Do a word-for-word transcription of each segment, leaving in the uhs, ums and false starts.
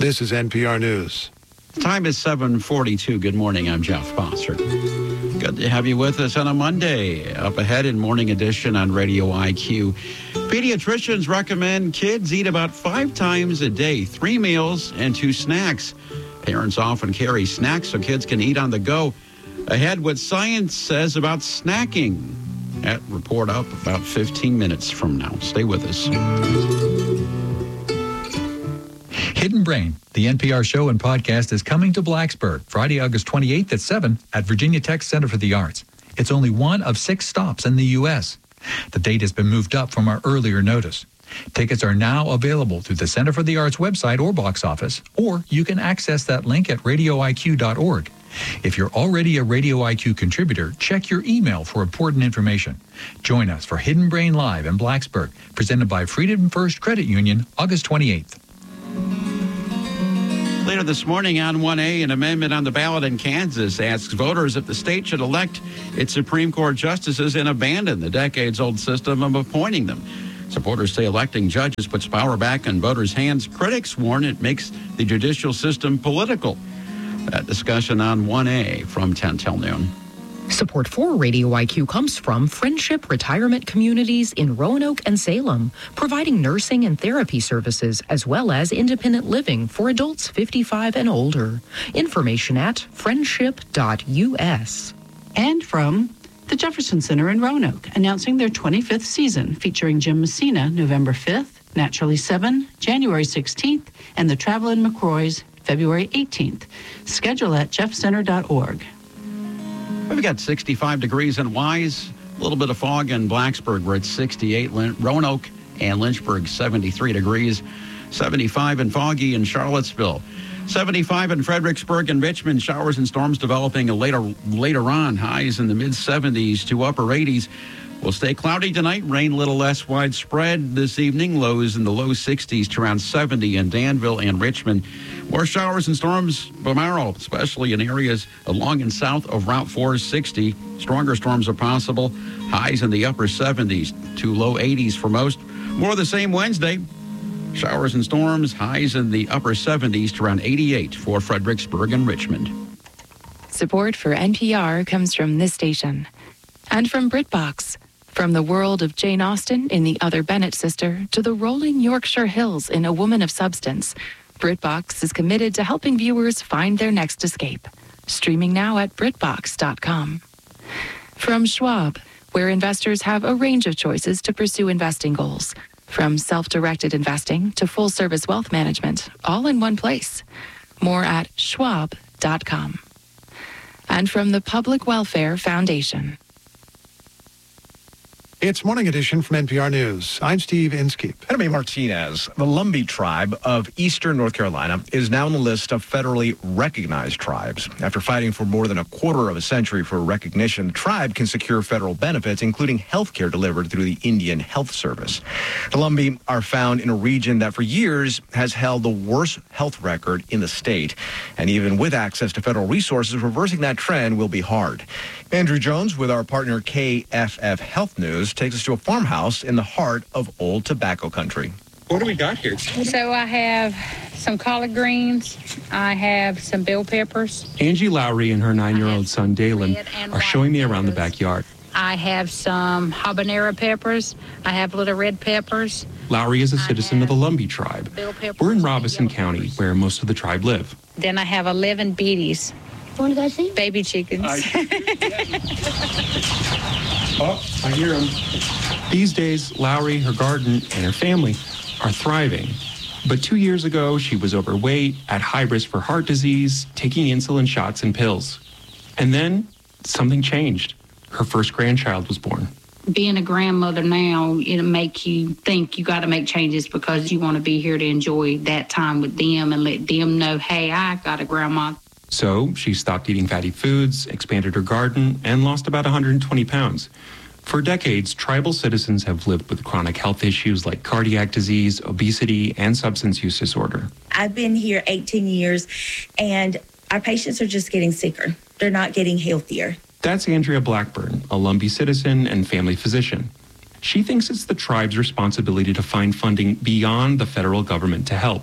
This is N P R News. Time is seven forty-two. Good morning. I'm Jeff Bossert. Good to have you with us on a Monday. Up ahead in Morning Edition on Radio I Q. Pediatricians recommend kids eat about five times a day, three meals and two snacks. Parents often carry snacks so kids can eat on the go. Ahead, what science says about snacking. At Report Up about fifteen minutes from now. Stay with us. Hidden Brain, the N P R show and podcast, is coming to Blacksburg Friday, August twenty-eighth at seven at Virginia Tech Center for the Arts. It's only one of six stops in the U S The date has been moved up from our earlier notice. Tickets are now available through the Center for the Arts website or box office, or you can access that link at radio I Q dot org. If you're already a Radio I Q contributor, check your email for important information. Join us for Hidden Brain Live in Blacksburg, presented by Freedom First Credit Union, August twenty-eighth. Later this morning on one A, an amendment on the ballot in Kansas asks voters if the state should elect its Supreme Court justices and abandon the decades-old system of appointing them. Supporters say electing judges puts power back in voters' hands. Critics warn it makes the judicial system political. That discussion on one A from ten till noon. Support for Radio I Q comes from Friendship Retirement Communities in Roanoke and Salem, providing nursing and therapy services as well as independent living for adults fifty-five and older. Information at friendship dot U S. And from the Jefferson Center in Roanoke, announcing their twenty-fifth season, featuring Jim Messina, November fifth, Naturally seven, January sixteenth, and the Travelin' McCroys, February eighteenth. Schedule at jeff center dot org. We've got sixty-five degrees in Wise, a little bit of fog in Blacksburg. We're at sixty-eight, Roanoke and Lynchburg, seventy-three degrees, seventy-five and foggy in Charlottesville, seventy-five in Fredericksburg and Richmond. Showers and storms developing later later on. Highs in the mid seventies to upper eighties. Will stay cloudy tonight. Rain a little less widespread this evening. Lows in the low sixties to around seventy in Danville and Richmond. More showers and storms tomorrow, especially in areas along and south of Route four sixty. Stronger storms are possible. Highs in the upper seventies to low eighties for most. More of the same Wednesday. Showers and storms. Highs in the upper seventies to around eighty-eight for Fredericksburg and Richmond. Support for N P R comes from this station and from BritBox. From the world of Jane Austen in The Other Bennett Sister to the rolling Yorkshire Hills in A Woman of Substance, BritBox is committed to helping viewers find their next escape. Streaming now at brit box dot com. From Schwab, where investors have a range of choices to pursue investing goals. From self-directed investing to full-service wealth management, all in one place. More at schwab dot com. And from the Public Welfare Foundation. It's Morning Edition from N P R News. I'm Steve Inskeep. Enemy Martinez, the Lumbee tribe of eastern North Carolina, is now on the list of federally recognized tribes. After fighting for more than a quarter of a century for recognition, the tribe can secure federal benefits, including health care delivered through the Indian Health Service. The Lumbee are found in a region that for years has held the worst health record in the state. And even with access to federal resources, reversing that trend will be hard. Andrew Jones with our partner K F F Health News takes us to a farmhouse in the heart of old tobacco country. What do we got here? So I have some collard greens. I have some bell peppers. Angie Lowry and her nine-year-old son Dalen are showing me around the backyard. I have some habanero peppers. I have little red peppers. Lowry is a citizen of the Lumbee tribe. We're in Robeson County, where most of the tribe live. Then I have eleven beaties. Want to go see? Baby chickens. I... oh, I hear them. These days, Lowry, her garden, and her family are thriving. But two years ago, she was overweight, at high risk for heart disease, taking insulin shots and pills. And then something changed. Her first grandchild was born. Being a grandmother now, it'll make you think you got to make changes because you want to be here to enjoy that time with them and let them know, hey, I got a grandma. So she stopped eating fatty foods, expanded her garden, and lost about one hundred twenty pounds. For decades, tribal citizens have lived with chronic health issues like cardiac disease, obesity, and substance use disorder. I've been here eighteen years, and our patients are just getting sicker. They're not getting healthier. That's Andrea Blackburn, a Lumbee citizen and family physician. She thinks it's the tribe's responsibility to find funding beyond the federal government to help.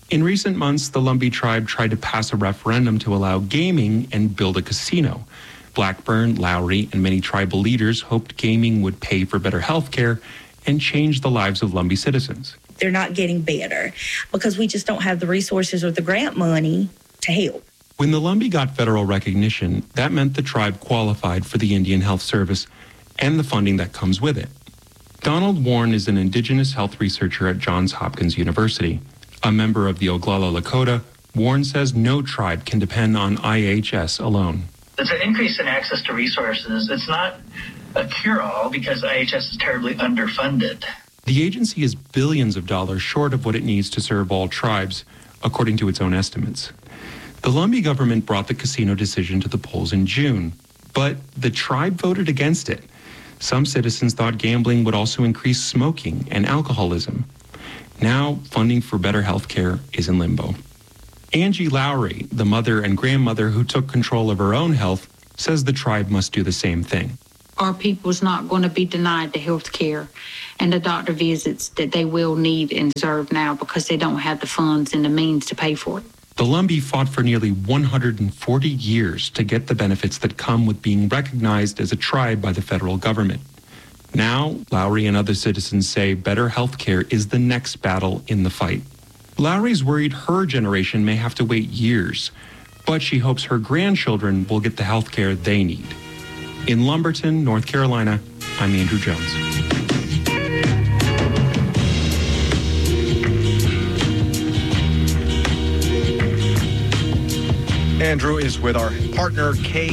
In recent months, the Lumbee tribe tried to pass a referendum to allow gaming and build a casino. Blackburn, Lowry, and many tribal leaders hoped gaming would pay for better health care and change the lives of Lumbee citizens. They're not getting better because we just don't have the resources or the grant money to help. When the Lumbee got federal recognition, that meant the tribe qualified for the Indian Health Service and the funding that comes with it. Donald Warren is an indigenous health researcher at Johns Hopkins University. A member of the Oglala Lakota, Warren says no tribe can depend on I H S alone. It's an increase in access to resources. It's not a cure-all because I H S is terribly underfunded. The agency is billions of dollars short of what it needs to serve all tribes, according to its own estimates. The Lumbee government brought the casino decision to the polls in June, but the tribe voted against it. Some citizens thought gambling would also increase smoking and alcoholism. Now, funding for better health care is in limbo. Angie Lowry, the mother and grandmother who took control of her own health, says the tribe must do the same thing. Our people's not going to be denied the health care and the doctor visits that they will need and deserve now because they don't have the funds and the means to pay for it. The Lumbee fought for nearly one hundred forty years to get the benefits that come with being recognized as a tribe by the federal government. Now, Lowry and other citizens say better health care is the next battle in the fight. Lowry's worried her generation may have to wait years, but she hopes her grandchildren will get the health care they need. In Lumberton, North Carolina, I'm Andrew Jones. Andrew is with our partner, K